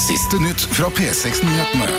Siste nytt fra P6-nyhetene.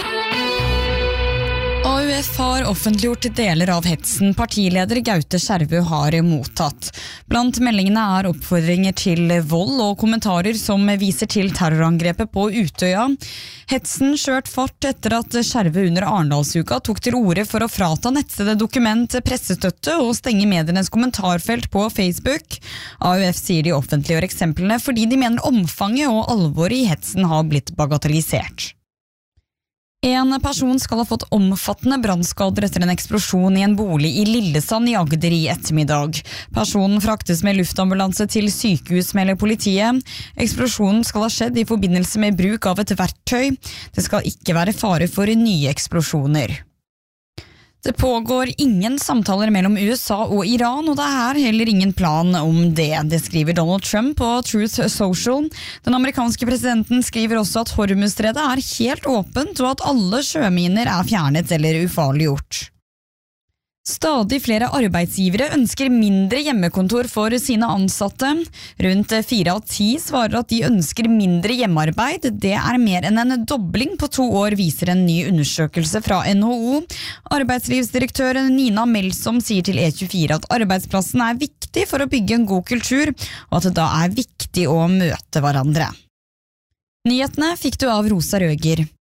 AUF har offentliggjort deler av hetsen partileder Gaute Skjervø har mottatt. Blant meldingene er oppfordringer til vold og kommentarer som viser til terrorangrepet på Utøya. Hetsen skjørt fart etter at Skjervø under Arendalsuka tok til orde for å frata nettstedet Dokument pressestøtte og stenge medienes kommentarfelt på Facebook. AUF sier de offentliggjør eksemplene fordi de mener omfanget og alvoret i hetsen har blitt bagatellisert. En person skal ha fått omfattende brannskader etter en eksplosjon i en bolig i Lillesand i Agder i ettermiddag. Personen fraktes med luftambulanse til sykehus, melder politiet. Eksplosjonen skal ha skjedd i forbindelse med bruk av et verktøy. Det skal ikke være fare for nye eksplosjoner. Det pågår ingen samtaler mellom USA og Iran, og det er heller ingen plan om det. Det skriver Donald Trump på Truth Social. Den amerikanske presidenten skriver også at Hormuzstredet er helt åpent, og at alle sjøminer er fjernet eller ufarliggjort. Stadig flere arbeidsgivere ønsker mindre hjemmekontor for sine ansatte. Rundt 4 av 10 svarer at de ønsker mindre hjemmearbeid. Det er mer enn en dobling på 2 år, viser en ny undersøkelse fra NHO. Arbeidslivsdirektør Nina Melsom sier til E24 at arbeidsplassen er viktig for å bygge en god kultur, og at det da er viktig å møte hverandre. Nyhetene fikk du av Rosa Røger.